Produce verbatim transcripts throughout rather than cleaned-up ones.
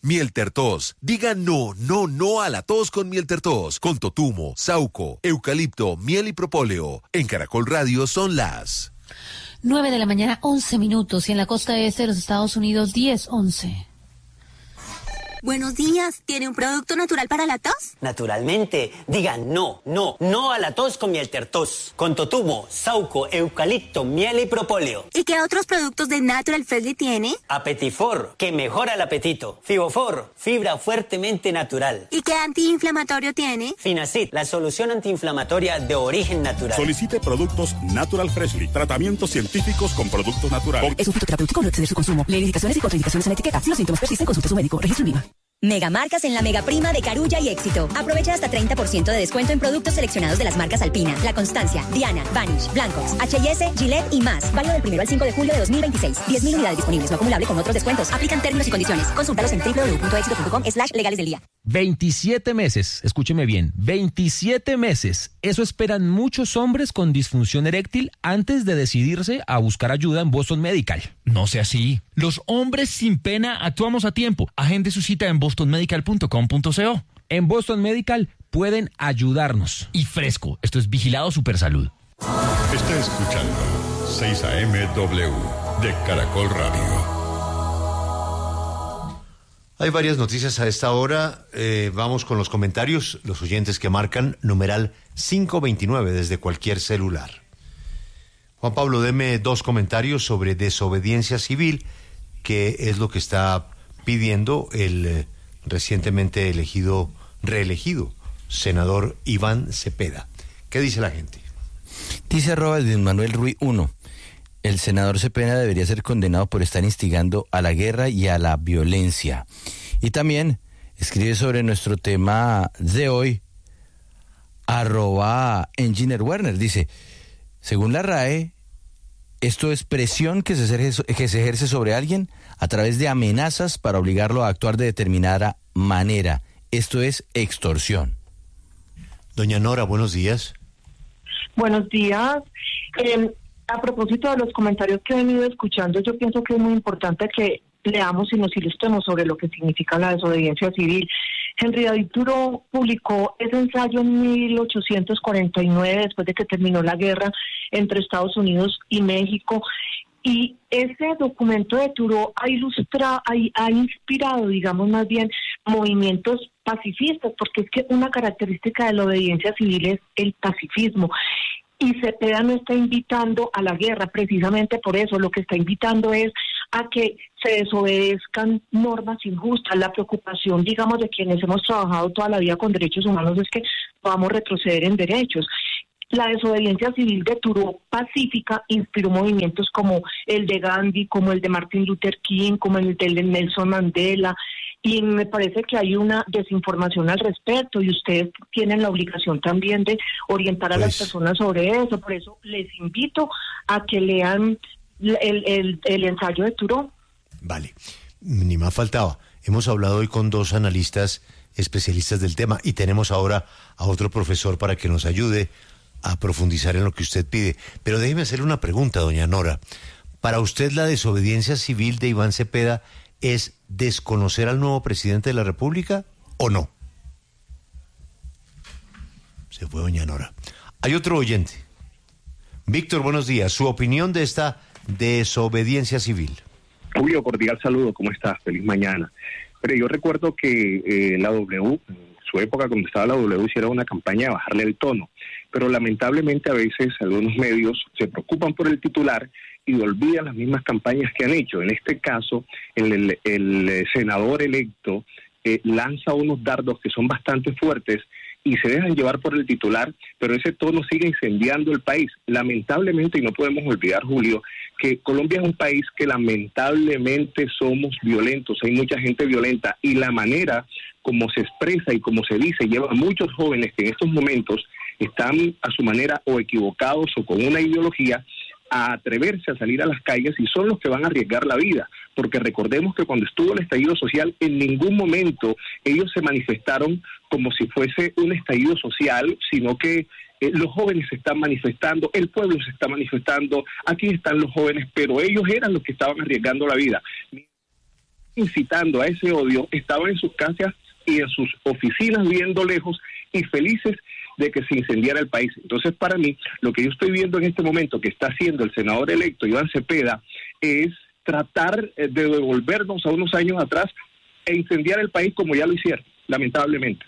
Mieltertos. Diga no, no, no a la tos con Mieltertos. Con totumo, sauco, eucalipto, miel y propóleo. En Caracol Radio son las nueve de la mañana, once minutos. Y en la costa este de los Estados Unidos, diez, once. Buenos días. ¿Tiene un producto natural para la tos? Naturalmente. Diga no, no, no a la tos con Mieltertos. Con totumo, sauco, eucalipto, miel y propóleo. ¿Y qué otros productos de Natural Freshly tiene? Apetifor, que mejora el apetito. Fibofor, fibra fuertemente natural. ¿Y qué antiinflamatorio tiene? Finacid, la solución antiinflamatoria de origen natural. Solicite productos Natural Freshly. Tratamientos científicos con productos naturales. Es un fitoterapéutico, no exceder su consumo. Lee indicaciones y contraindicaciones en la etiqueta. Si los síntomas persisten, consulte a su médico. Registro INVIMA. Mega marcas en la Mega Prima de Carulla y Éxito. Aprovecha hasta treinta por ciento de descuento en productos seleccionados de las marcas Alpina, La Constancia, Diana, Vanish, Blancox, H y S, Gillette y más. Válido del primero al cinco de julio de dos mil veintiséis. diez mil unidades disponibles, no acumulable con otros descuentos. Aplican términos y condiciones. Consúltalos en doble u doble u doble u punto éxito punto com slash legales del día. veintisiete meses, escúcheme bien, veintisiete meses. Eso esperan muchos hombres con disfunción eréctil antes de decidirse a buscar ayuda en Boston Medical. No sea así. Los hombres sin pena actuamos a tiempo. Agende su cita en boston medical punto com punto co. En Boston Medical pueden ayudarnos. Y fresco, esto es Vigilado Supersalud. Está escuchando seis A M W de Caracol Radio. Hay varias noticias a esta hora. Eh, vamos con los comentarios, los oyentes que marcan numeral cinco veintinueve desde cualquier celular. Juan Pablo, deme dos comentarios sobre desobediencia civil, que es lo que está pidiendo el eh, recientemente elegido, reelegido senador Iván Cepeda. ¿Qué dice la gente? Dice arroba Luis Manuel Ruiz uno. El senador Cepeda debería ser condenado por estar instigando a la guerra y a la violencia. Y también escribe sobre nuestro tema de hoy, arroba Engineer Werner. Dice, según la R A E, esto es presión que se, ejerce, que se ejerce sobre alguien a través de amenazas para obligarlo a actuar de determinada manera. Esto es extorsión. Doña Nora, buenos días. Buenos días. Eh, a propósito de los comentarios que he venido escuchando, yo pienso que es muy importante que leamos y nos ilustremos sobre lo que significa la desobediencia civil. Henry David Thoreau publicó ese ensayo en mil ochocientos cuarenta y nueve, después de que terminó la guerra entre Estados Unidos y México, y ese documento de Thoreau ha ilustrado, ha, ha inspirado, digamos más bien, movimientos pacifistas, porque es que una característica de la obediencia civil es el pacifismo. Y Cepeda no está invitando a la guerra, precisamente por eso. Lo que está invitando es a que se desobedezcan normas injustas. La preocupación, digamos, de quienes hemos trabajado toda la vida con derechos humanos es que vamos a retroceder en derechos. La desobediencia civil de Thoreau pacífica inspiró movimientos como el de Gandhi, como el de Martin Luther King, como el de Nelson Mandela, y me parece que hay una desinformación al respecto y ustedes tienen la obligación también de orientar a pues, las personas sobre eso. Por eso les invito a que lean el, el, el ensayo de Thoreau. Vale, ni más faltaba. Hemos hablado hoy con dos analistas especialistas del tema y tenemos ahora a otro profesor para que nos ayude a profundizar en lo que usted pide. Pero déjeme hacerle una pregunta, doña Nora. ¿Para usted la desobediencia civil de Iván Cepeda es desconocer al nuevo presidente de la República o no? Se fue doña Nora. Hay otro oyente. Víctor, buenos días. Su opinión de esta desobediencia civil. Julio, cordial saludo. ¿Cómo estás? Feliz mañana. Pero yo recuerdo que eh, la W, en su época cuando estaba la W, hiciera una campaña de bajarle el tono. Pero lamentablemente a veces algunos medios se preocupan por el titular y olvidan las mismas campañas que han hecho. En este caso, el, el, el senador electo eh, lanza unos dardos que son bastante fuertes y se dejan llevar por el titular, pero ese tono sigue incendiando el país. Lamentablemente, y no podemos olvidar, Julio, que Colombia es un país que lamentablemente somos violentos, hay mucha gente violenta, y la manera como se expresa y como se dice lleva a muchos jóvenes que en estos momentos están a su manera o equivocados o con una ideología a atreverse a salir a las calles y son los que van a arriesgar la vida, porque recordemos que cuando estuvo el estallido social en ningún momento ellos se manifestaron como si fuese un estallido social, sino que eh, los jóvenes se están manifestando, el pueblo se está manifestando, aquí están los jóvenes, pero ellos eran los que estaban arriesgando la vida. incitando a ese odio estaban en sus casas y en sus oficinas viendo lejos y felices de que se incendiara el país. Entonces, para mí, lo que yo estoy viendo en este momento que está haciendo el senador electo Iván Cepeda es tratar de devolvernos a unos años atrás e incendiar el país como ya lo hicieron, lamentablemente.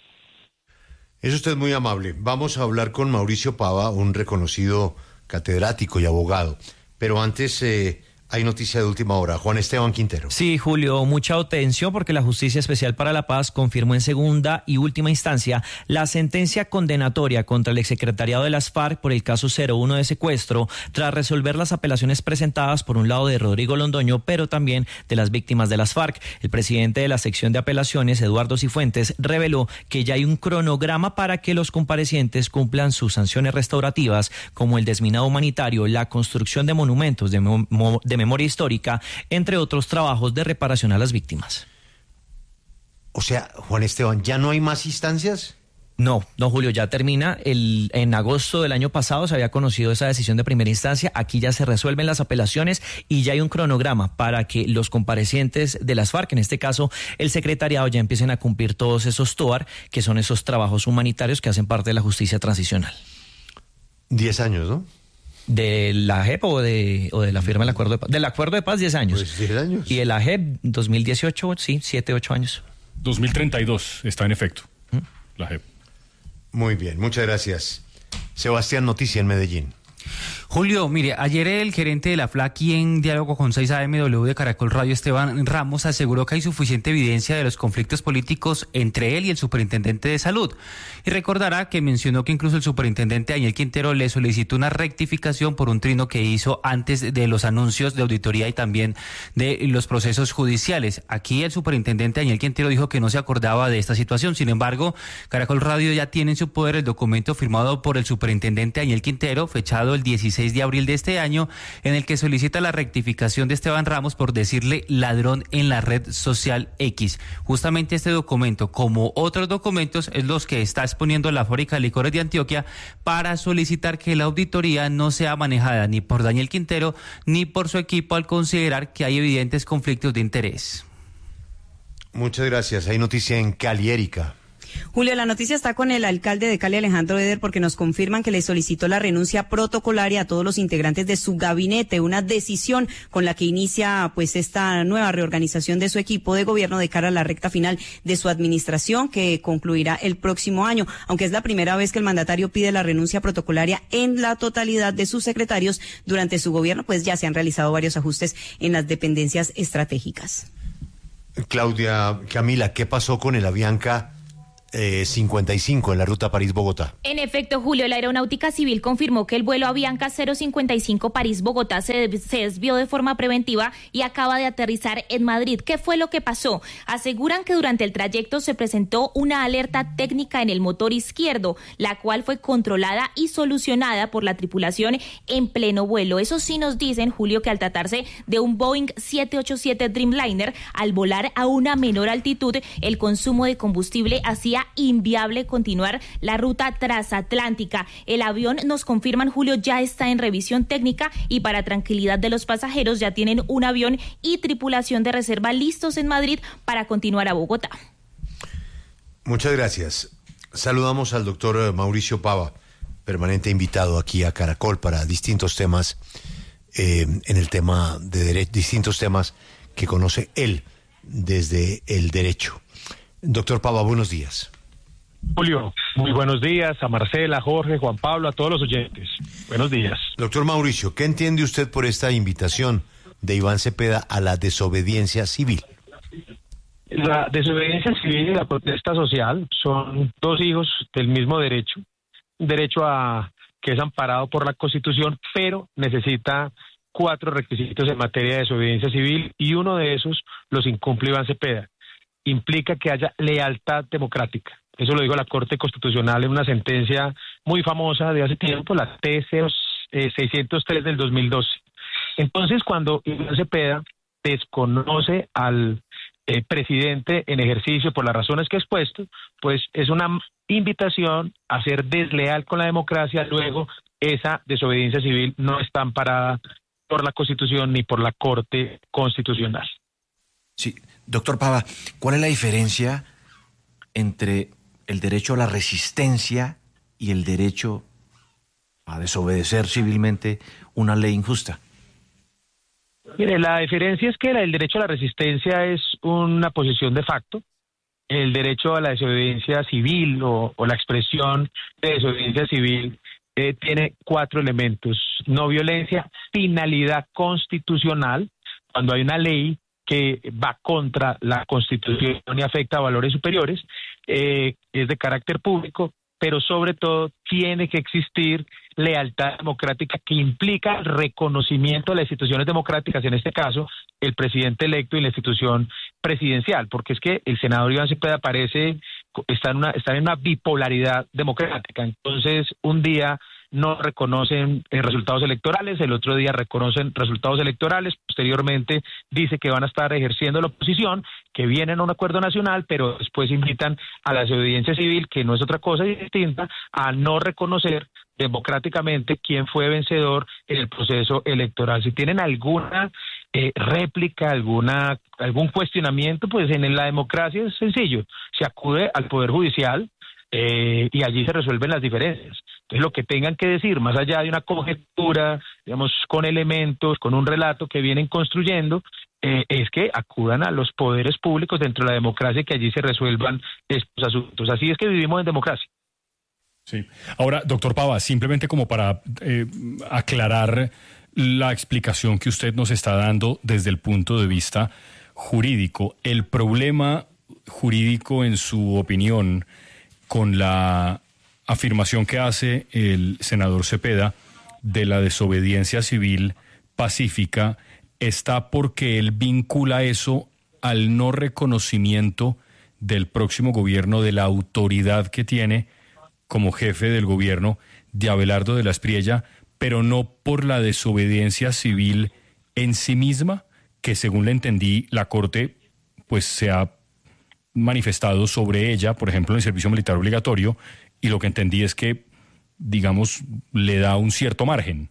Es usted muy amable. Vamos a hablar con Mauricio Pava, un reconocido catedrático y abogado. Pero antes... Eh, Hay noticia de última hora. Juan Esteban Quintero. Sí, Julio, mucha atención porque la Justicia Especial para la Paz confirmó en segunda y última instancia la sentencia condenatoria contra el exsecretariado de las FARC por el caso cero uno de secuestro, tras resolver las apelaciones presentadas por un lado de Rodrigo Londoño, pero también de las víctimas de las FARC. El presidente de la sección de apelaciones, Eduardo Cifuentes, reveló que ya hay un cronograma para que los comparecientes cumplan sus sanciones restaurativas, como el desminado humanitario, la construcción de monumentos de, mo de memoria histórica, entre otros trabajos de reparación a las víctimas. O sea, Juan Esteban, ¿ya no hay más instancias? No, no, Julio, ya termina. El, en agosto del año pasado se había conocido esa decisión de primera instancia. Aquí ya se resuelven las apelaciones y ya hay un cronograma para que los comparecientes de las FARC, en este caso el secretariado, ya empiecen a cumplir todos esos T O A R, que son esos trabajos humanitarios que hacen parte de la justicia transicional. Diez años, ¿no? ¿De la J E P o de, o de la firma del Acuerdo de Paz? Del Acuerdo de Paz, diez años. Pues diez años. Y de la J E P, dos mil dieciocho, sí, siete, ocho años. dos mil treinta y dos está en efecto, ¿Mm? la J E P. Muy bien, muchas gracias. Sebastián, noticia en Medellín. Julio, mire, ayer el gerente de la F L A aquí en diálogo con seis A M W de Caracol Radio, Esteban Ramos, aseguró que hay suficiente evidencia de los conflictos políticos entre él y el superintendente de salud. Y recordará que mencionó que incluso el superintendente Daniel Quintero le solicitó una rectificación por un trino que hizo antes de los anuncios de auditoría y también de los procesos judiciales. Aquí el superintendente Daniel Quintero dijo que no se acordaba de esta situación. Sin embargo, Caracol Radio ya tiene en su poder el documento firmado por el superintendente Daniel Quintero, fechado el dieciséis de abril de este año, en el que solicita la rectificación de Esteban Ramos por decirle ladrón en la red social X. Justamente este documento, como otros documentos, es los que está exponiendo la Fábrica de Licores de Antioquia para solicitar que la auditoría no sea manejada ni por Daniel Quintero ni por su equipo, al considerar que hay evidentes conflictos de interés. Muchas gracias. Hay noticia en Cali, Erika. Julio, la noticia está con el alcalde de Cali, Alejandro Eder, porque nos confirman que le solicitó la renuncia protocolaria a todos los integrantes de su gabinete, una decisión con la que inicia pues esta nueva reorganización de su equipo de gobierno de cara a la recta final de su administración, que concluirá el próximo año, aunque es la primera vez que el mandatario pide la renuncia protocolaria en la totalidad de sus secretarios. Durante su gobierno pues ya se han realizado varios ajustes en las dependencias estratégicas. Claudia, Camila, ¿qué pasó con el Avianca Eh, cincuenta y cinco en la ruta París-Bogotá? En efecto, Julio, la Aeronáutica Civil confirmó que el vuelo Avianca cero cincuenta y cinco París-Bogotá se, se desvió de forma preventiva y acaba de aterrizar en Madrid. ¿Qué fue lo que pasó? Aseguran que durante el trayecto se presentó una alerta técnica en el motor izquierdo, la cual fue controlada y solucionada por la tripulación en pleno vuelo. Eso sí nos dicen, Julio, que al tratarse de un Boeing siete ochenta y siete Dreamliner, al volar a una menor altitud, el consumo de combustible hacía inviable continuar la ruta transatlántica. El avión, nos confirman, Julio, ya está en revisión técnica y para tranquilidad de los pasajeros ya tienen un avión y tripulación de reserva listos en Madrid para continuar a Bogotá. Muchas gracias. Saludamos al doctor Mauricio Pava, permanente invitado aquí a Caracol para distintos temas, eh, en el tema de derecho, distintos temas que conoce él desde el derecho. Doctor Pava, buenos días. Julio, muy buenos días a Marcela, Jorge, Juan Pablo, a todos los oyentes. Buenos días. Doctor Mauricio, ¿qué entiende usted por esta invitación de Iván Cepeda a la desobediencia civil? La desobediencia civil y la protesta social son dos hijos del mismo derecho, un derecho a que es amparado por la Constitución, pero necesita cuatro requisitos en materia de desobediencia civil y uno de esos los incumple Iván Cepeda. Implica que haya lealtad democrática. Eso lo dijo la Corte Constitucional en una sentencia muy famosa de hace tiempo, la T seiscientos tres del dos mil doce. Entonces, cuando Iván Cepeda desconoce al eh, presidente en ejercicio por las razones que he expuesto, pues es una invitación a ser desleal con la democracia. Luego, esa desobediencia civil no está amparada por la Constitución ni por la Corte Constitucional. Sí, doctor Pava, ¿cuál es la diferencia entre el derecho a la resistencia y el derecho a desobedecer civilmente una ley injusta? Mire, la diferencia es que el derecho a la resistencia es una posición de facto. El derecho a la desobediencia civil o, o la expresión de desobediencia civil eh, tiene cuatro elementos. No violencia, finalidad constitucional, cuando hay una ley que va contra la Constitución y afecta a valores superiores, eh, es de carácter público, pero sobre todo tiene que existir lealtad democrática que implica el reconocimiento de las instituciones democráticas, en este caso el presidente electo y la institución presidencial, porque es que el senador Iván Cepeda parece está en una, está en una bipolaridad democrática. Entonces, un día no reconocen eh, resultados electorales, el otro día reconocen resultados electorales, posteriormente dice que van a estar ejerciendo la oposición, que vienen a un acuerdo nacional, pero después invitan a la desobediencia civil, que no es otra cosa distinta, a no reconocer democráticamente quién fue vencedor en el proceso electoral. Si tienen alguna eh, réplica, alguna algún cuestionamiento, pues en la democracia es sencillo, se acude al Poder Judicial eh, y allí se resuelven las diferencias. Entonces, lo que tengan que decir, más allá de una conjetura, digamos, con elementos, con un relato que vienen construyendo, eh, es que acudan a los poderes públicos dentro de la democracia y que allí se resuelvan estos asuntos. Así es que vivimos en democracia. Sí. Ahora, doctor Pava, simplemente como para eh, aclarar la explicación que usted nos está dando desde el punto de vista jurídico, el problema jurídico, en su opinión, con la afirmación que hace el senador Cepeda de la desobediencia civil pacífica, está porque él vincula eso al no reconocimiento del próximo gobierno de la autoridad que tiene como jefe del gobierno de Abelardo de la Espriella, pero no por la desobediencia civil en sí misma, que según le entendí, la Corte pues se ha manifestado sobre ella, por ejemplo, en el servicio militar obligatorio, y lo que entendí es que, digamos, le da un cierto margen.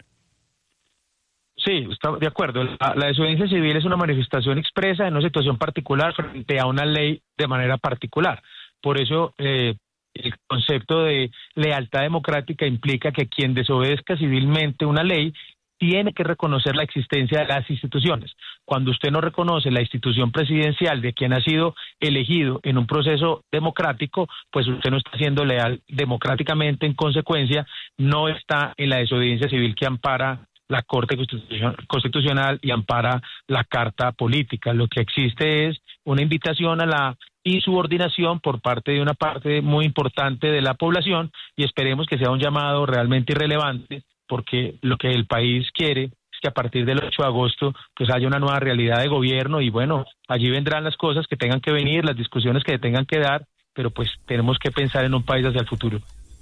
Sí, está de acuerdo. La, la desobediencia civil es una manifestación expresa en una situación particular frente a una ley de manera particular. Por eso, eh, el concepto de lealtad democrática implica que quien desobedezca civilmente una ley tiene que reconocer la existencia de las instituciones. Cuando usted no reconoce la institución presidencial de quien ha sido elegido en un proceso democrático, pues usted no está siendo leal democráticamente, en consecuencia, no está en la desobediencia civil que ampara la Corte Constitucional y ampara la Carta Política. Lo que existe es una invitación a la insubordinación por parte de una parte muy importante de la población, y esperemos que sea un llamado realmente irrelevante, porque lo que el país quiere es que a partir del ocho de agosto pues haya una nueva realidad de gobierno, y bueno, allí vendrán las cosas que tengan que venir, las discusiones que tengan que dar, pero pues tenemos que pensar en un país hacia el futuro.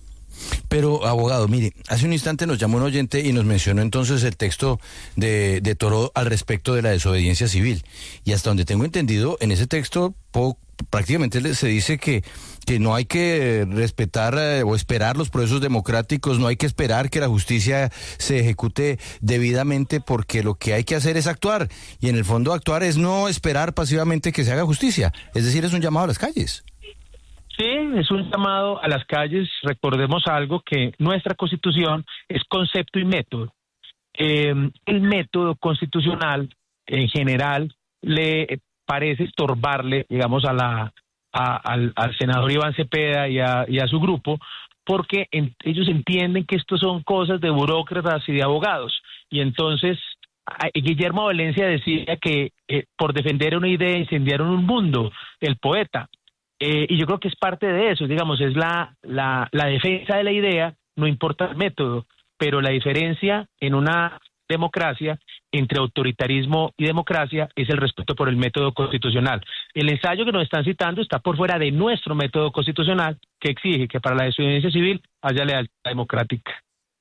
Pero, abogado, mire, hace un instante nos llamó un oyente y nos mencionó entonces el texto de, de Toro al respecto de la desobediencia civil. Y hasta donde tengo entendido, en ese texto po, prácticamente se dice que, que no hay que respetar eh, o esperar los procesos democráticos, no hay que esperar que la justicia se ejecute debidamente, porque lo que hay que hacer es actuar. Y en el fondo actuar es no esperar pasivamente que se haga justicia. Es decir, es un llamado a las calles. Sí, es un llamado a las calles. Recordemos algo, que nuestra Constitución es concepto y método. Eh, el método constitucional, en general, le parece estorbarle, digamos, a la a, al, al senador Iván Cepeda y a, y a su grupo, porque en, ellos entienden que esto son cosas de burócratas y de abogados. Y entonces, a, Guillermo Valencia decía que eh, por defender una idea incendiaron un mundo, el poeta. Eh, y yo creo que es parte de eso, digamos, es la, la, la defensa de la idea, no importa el método, pero la diferencia en una democracia entre autoritarismo y democracia es el respeto por el método constitucional. El ensayo que nos están citando está por fuera de nuestro método constitucional, que exige que para la desobediencia civil haya lealtad democrática.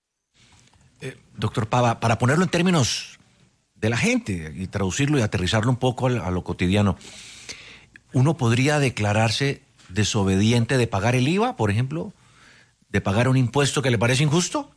Eh, doctor Pava, para ponerlo en términos de la gente y traducirlo y aterrizarlo un poco a, a lo cotidiano, ¿uno podría declararse desobediente de pagar el I V A, por ejemplo? ¿De pagar un impuesto que le parece injusto?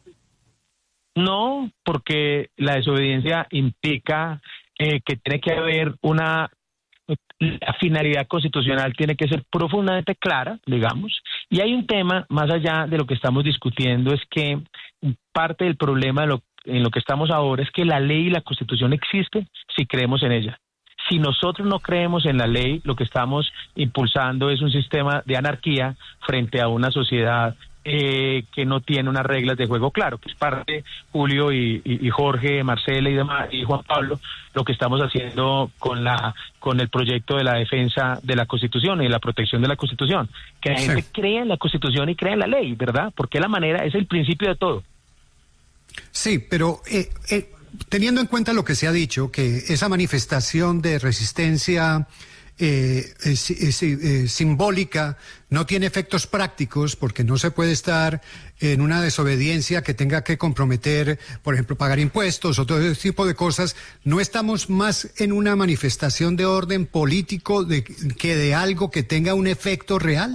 No, porque la desobediencia implica eh, que tiene que haber una la finalidad constitucional tiene que ser profundamente clara, digamos, y hay un tema más allá de lo que estamos discutiendo, es que parte del problema de lo, en lo que estamos ahora es que la ley y la Constitución existen si creemos en ella. Si nosotros no creemos en la ley, lo que estamos impulsando es un sistema de anarquía frente a una sociedad eh, que no tiene unas reglas de juego claro, que es parte Julio y, y, y Jorge, Marcela y demás, y Juan Pablo, lo que estamos haciendo con la con el proyecto de la defensa de la Constitución y la protección de la Constitución, que la sí. gente crea en la Constitución y crea en la ley, ¿verdad? Porque la manera es el principio de todo. Sí, pero eh, eh, teniendo en cuenta lo que se ha dicho, que esa manifestación de resistencia eh, es, es, eh, simbólica no tiene efectos prácticos, porque no se puede estar en una desobediencia que tenga que comprometer, por ejemplo, pagar impuestos o todo ese tipo de cosas. ¿No estamos más en una manifestación de orden político de, que de algo que tenga un efecto real?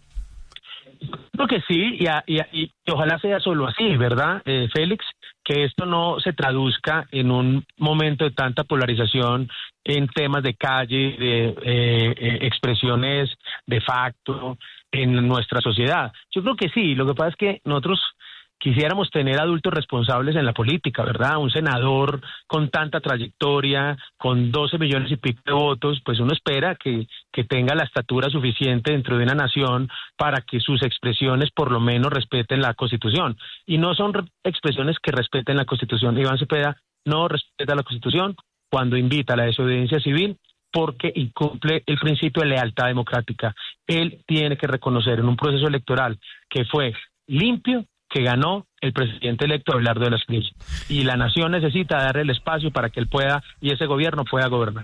Creo que sí, y, a, y, a, y ojalá sea solo así, ¿verdad, eh, Félix? Que esto no se traduzca en un momento de tanta polarización en temas de calle, de eh, eh, expresiones de facto en nuestra sociedad. Yo creo que sí, lo que pasa es que nosotros quisiéramos tener adultos responsables en la política, ¿verdad? Un senador con tanta trayectoria, con doce millones y pico de votos, pues uno espera que, que tenga la estatura suficiente dentro de una nación para que sus expresiones por lo menos respeten la Constitución. Y no son re- expresiones que respeten la Constitución. Iván Cepeda no respeta la Constitución cuando invita a la desobediencia civil, porque incumple el principio de lealtad democrática. Él tiene que reconocer en un proceso electoral que fue limpio, que ganó el presidente electo Abelardo de la Espriella. Y la nación necesita darle el espacio para que él pueda, y ese gobierno pueda gobernar.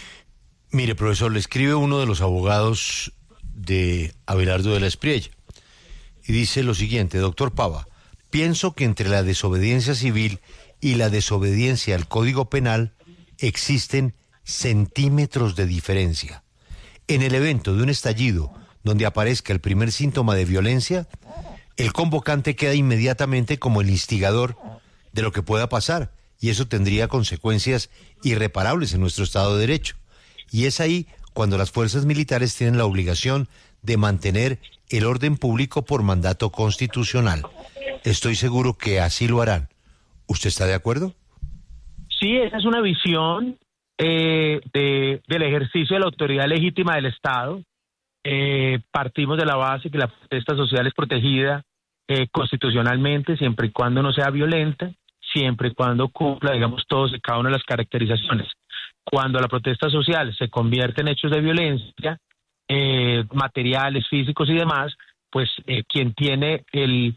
Mire, profesor, le escribe uno de los abogados de Abelardo de la Espriella y dice lo siguiente: doctor Pava, pienso que entre la desobediencia civil y la desobediencia al Código Penal existen centímetros de diferencia. En el evento de un estallido donde aparezca el primer síntoma de violencia, el convocante queda inmediatamente como el instigador de lo que pueda pasar, y eso tendría consecuencias irreparables en nuestro Estado de Derecho. Y es ahí cuando las fuerzas militares tienen la obligación de mantener el orden público por mandato constitucional. Estoy seguro que así lo harán. ¿Usted está de acuerdo? Sí, esa es una visión eh, de, del ejercicio de la autoridad legítima del Estado. Eh, partimos de la base que la protesta social es protegida eh, constitucionalmente, siempre y cuando no sea violenta, siempre y cuando cumpla, digamos, todos y cada una de las caracterizaciones. Cuando la protesta social se convierte en hechos de violencia, eh, materiales, físicos y demás, pues eh, quien tiene el,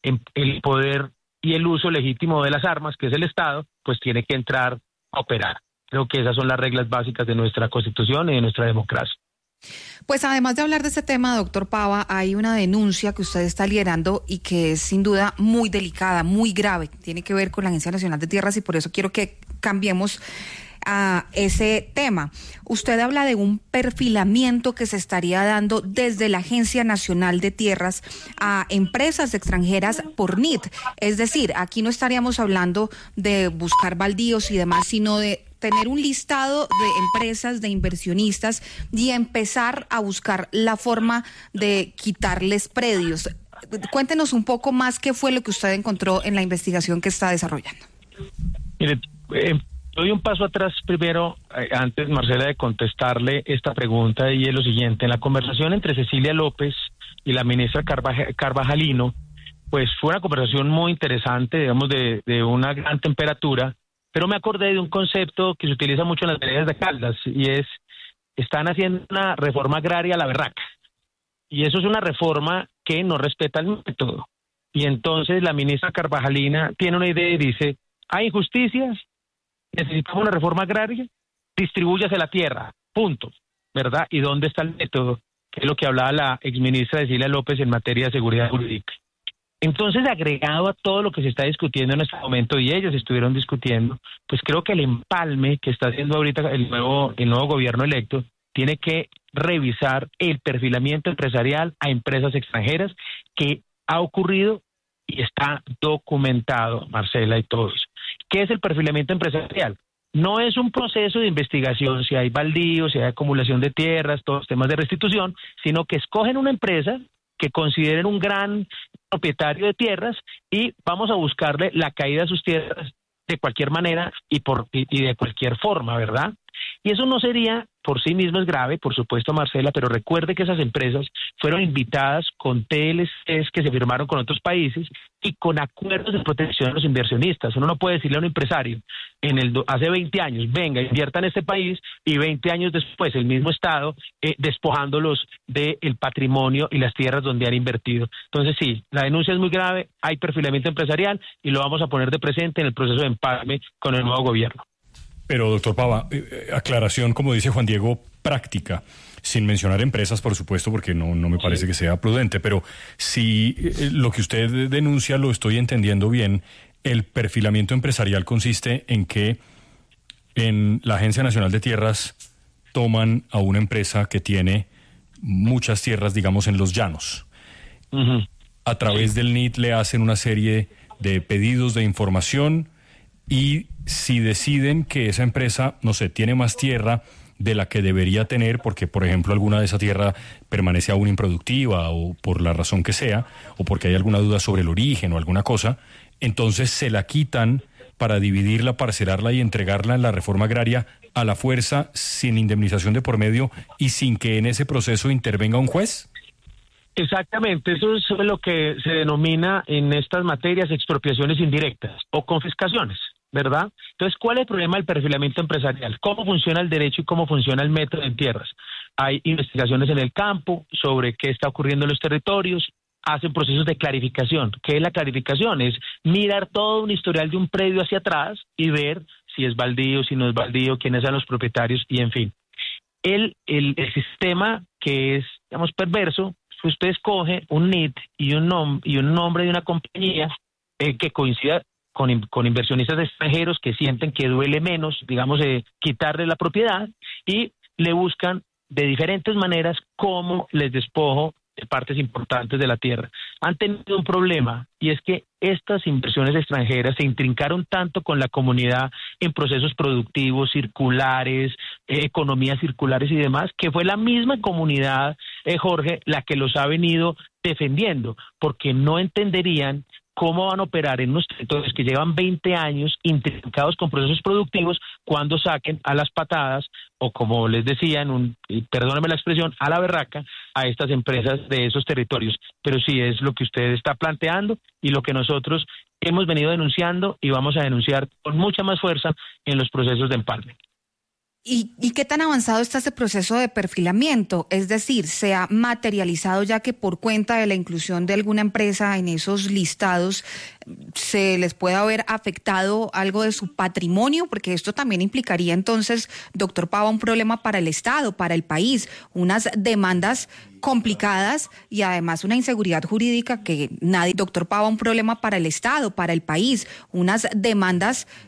el poder y el uso legítimo de las armas, que es el Estado, pues tiene que entrar a operar. Creo que esas son las reglas básicas de nuestra Constitución y de nuestra democracia. Pues además de hablar de este tema, doctor Pava, hay una denuncia que usted está liderando y que es sin duda muy delicada, muy grave. Tiene que ver con la Agencia Nacional de Tierras y por eso quiero que cambiemos a ese tema. Usted habla de un perfilamiento que se estaría dando desde la Agencia Nacional de Tierras a empresas extranjeras por N I T. Es decir, aquí no estaríamos hablando de buscar baldíos y demás, sino de tener un listado de empresas, de inversionistas y empezar a buscar la forma de quitarles predios. Cuéntenos un poco más qué fue lo que usted encontró en la investigación que está desarrollando. Mire, eh, doy un paso atrás primero, eh, antes, Marcela, de contestarle esta pregunta, y es lo siguiente. En la conversación entre Cecilia López y la ministra Carvaj- Carvajalino, pues fue una conversación muy interesante, digamos, de, de una gran temperatura, pero me acordé de un concepto que se utiliza mucho en las veredas de Caldas, y es, están haciendo una reforma agraria a la berraca, y eso es una reforma que no respeta el método. Y entonces la ministra Carvajalina tiene una idea y dice, hay injusticias, necesitamos una reforma agraria, distribúyase la tierra, punto, ¿verdad? ¿Y dónde está el método? Que es lo que hablaba la exministra Cecilia López en materia de seguridad jurídica. Entonces, agregado a todo lo que se está discutiendo en este momento, y ellos estuvieron discutiendo, pues creo que el empalme que está haciendo ahorita el nuevo, el nuevo gobierno electo tiene que revisar el perfilamiento empresarial a empresas extranjeras que ha ocurrido y está documentado, Marcela y todos. ¿Qué es el perfilamiento empresarial? no es un proceso de investigación si hay baldíos, si hay acumulación de tierras, todos los temas de restitución, sino que escogen una empresa que consideren un gran propietario de tierras y vamos a buscarle la caída de sus tierras de cualquier manera y, por, y, y de cualquier forma, ¿verdad? Y eso no sería, por sí mismo es grave, por supuesto, Marcela, pero recuerde que esas empresas fueron invitadas con T L Cs que se firmaron con otros países y con acuerdos de protección de los inversionistas. Uno no puede decirle a un empresario en el hace veinte años, venga, invierta en este país, y veinte años después el mismo Estado eh, despojándolos del patrimonio y las tierras donde han invertido. Entonces sí, la denuncia es muy grave, hay perfilamiento empresarial y lo vamos a poner de presente en el proceso de empalme con el nuevo gobierno. Pero, doctor Pava, eh, aclaración, como dice Juan Diego, práctica, sin mencionar empresas, por supuesto, porque no, no me parece sí. que sea prudente, pero si eh, lo que usted denuncia lo estoy entendiendo bien, el perfilamiento empresarial consiste en que en la Agencia Nacional de Tierras toman a una empresa que tiene muchas tierras, digamos, en los llanos. Uh-huh. A través del N I T le hacen una serie de pedidos de información y si deciden que esa empresa, no sé, tiene más tierra de la que debería tener, porque, por ejemplo, alguna de esa tierra permanece aún improductiva o por la razón que sea, o porque hay alguna duda sobre el origen o alguna cosa, entonces se la quitan para dividirla, parcelarla y entregarla en la reforma agraria a la fuerza, sin indemnización de por medio y sin que en ese proceso intervenga un juez. Exactamente, eso es lo que se denomina en estas materias expropiaciones indirectas o confiscaciones, ¿verdad? Entonces, ¿cuál es el problema del perfilamiento empresarial? ¿Cómo funciona el derecho y cómo funciona el método en tierras? Hay investigaciones en el campo sobre qué está ocurriendo en los territorios, hacen procesos de clarificación. ¿Qué es la clarificación? Es mirar todo un historial de un predio hacia atrás y ver si es baldío, si no es baldío, quiénes son los propietarios y en fin. El, el, el sistema que es, digamos, perverso, usted escoge un N I T y un, nom y un nombre de una compañía eh, que coincida con, con inversionistas extranjeros que sienten que duele menos, digamos, eh, quitarle la propiedad y le buscan de diferentes maneras cómo les despojo de partes importantes de la tierra. Han tenido un problema y es que estas inversiones extranjeras se intrincaron tanto con la comunidad en procesos productivos, circulares, eh, economías circulares y demás, que fue la misma comunidad, eh, Jorge, la que los ha venido defendiendo, porque no entenderían cómo van a operar en unos territorios que llevan veinte años intrincados con procesos productivos cuando saquen a las patadas o, como les decía, en un, perdónenme la expresión, a la berraca a estas empresas de esos territorios. Pero sí es lo que usted está planteando y lo que nosotros hemos venido denunciando y vamos a denunciar con mucha más fuerza en los procesos de empalme. ¿Y, ¿Y qué tan avanzado está este proceso de perfilamiento? Es decir, ¿se ha materializado ya que por cuenta de la inclusión de alguna empresa en esos listados se les puede haber afectado algo de su patrimonio? Porque esto también implicaría entonces, doctor Pava, un problema para el Estado, para el país, unas demandas complicadas y además una inseguridad jurídica que nadie, doctor Pava, un problema para el Estado, para el país, unas demandas